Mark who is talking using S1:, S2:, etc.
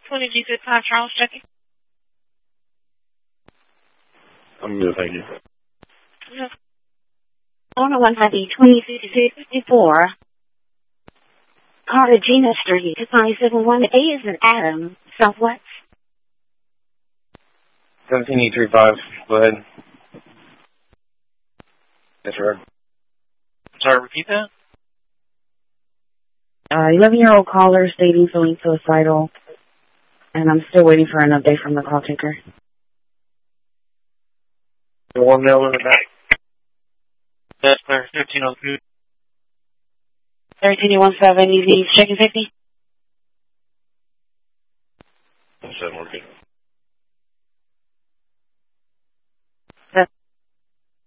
S1: 20G55 Charles checking.
S2: I'm good, thank you.
S1: Yeah.
S3: On 150-2054. Cartagena Street, 571A is an Adam, Southwest.
S2: 17E35, go ahead. Yes, sir.
S1: Sorry, repeat that?
S3: 11-year-old caller stating feeling suicidal, and I'm still waiting for an update from the call taker.
S2: The one mail in the back.
S1: That's clear. 1302.
S3: 1317, easy, checking 50.